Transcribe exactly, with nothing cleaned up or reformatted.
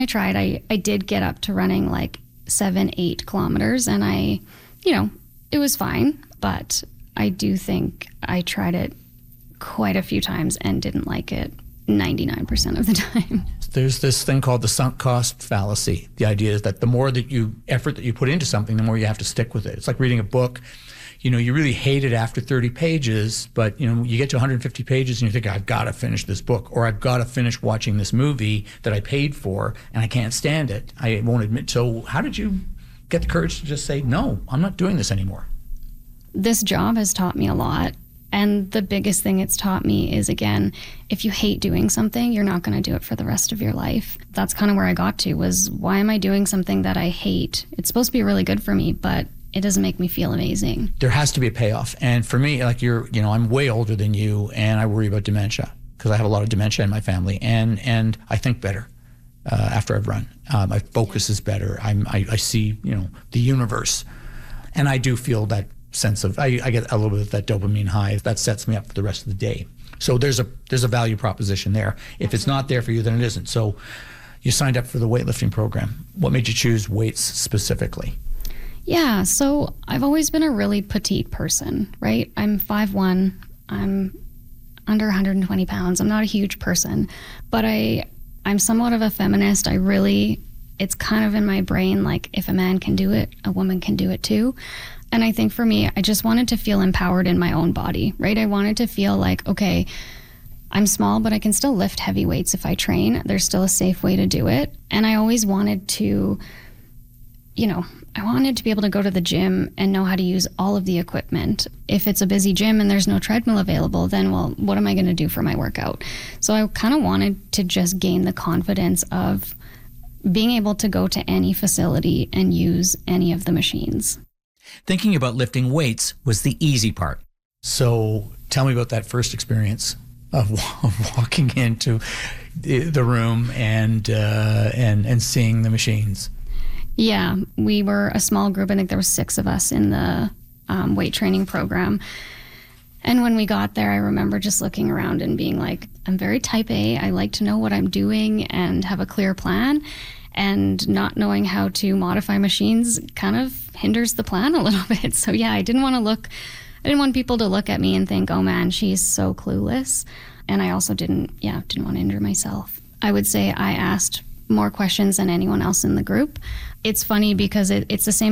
I tried. I, I did get up to running like seven, eight kilometers, and I, you know, it was fine, but I do think I tried it quite a few times and didn't like it ninety-nine percent of the time. There's this thing called the sunk cost fallacy. The idea is that the more that you effort that you put into something, the more you have to stick with it. It's like reading a book. You know, you really hate it after thirty pages, but you know, you get to one hundred fifty pages and you think, I've got to finish this book, or I've got to finish watching this movie that I paid for and I can't stand it. I won't admit. So how did you get the courage to just say, no, I'm not doing this anymore? This job has taught me a lot. And the biggest thing it's taught me is, again, if you hate doing something, you're not going to do it for the rest of your life. That's kind of where I got to, was why am I doing something that I hate? It's supposed to be really good for me, but it doesn't make me feel amazing. There has to be a payoff. And for me, like you're, you know, I'm way older than you, and I worry about dementia because I have a lot of dementia in my family, and and I think better uh, after I've run. Uh, my focus is better. I'm, I, I see, you know, the universe, and I do feel that sense of, I, I get a little bit of that dopamine high that sets me up for the rest of the day. So there's a there's a value proposition there. If it's not there for you, then it isn't. So you signed up for the weightlifting program. What made you choose weights specifically? Yeah, so I've always been a really petite person, right? I'm five one, I'm under one hundred twenty pounds. I'm not a huge person, but I, I'm somewhat of a feminist. I really, it's kind of in my brain, like if a man can do it, a woman can do it too. And I think for me, I just wanted to feel empowered in my own body, right? I wanted to feel like, okay, I'm small, but I can still lift heavy weights if I train. There's still a safe way to do it. And I always wanted to, you know, I wanted to be able to go to the gym and know how to use all of the equipment. If it's a busy gym and there's no treadmill available, then, well, what am I going to do for my workout? So I kind of wanted to just gain the confidence of being able to go to any facility and use any of the machines. Thinking about lifting weights was the easy part. So tell me about that first experience of, of walking into the room and uh, and and seeing the machines. Yeah, we were a small group. I think there were six of us in the um, weight training program. And when we got there, I remember just looking around and being like, I'm very type A. I like to know what I'm doing and have a clear plan. And not knowing how to modify machines kind of hinders the plan a little bit. So yeah, I didn't want to look, I didn't want people to look at me and think, oh man, she's so clueless. And I also didn't, yeah, didn't want to injure myself. I would say I asked more questions than anyone else in the group. It's funny because it, it's the same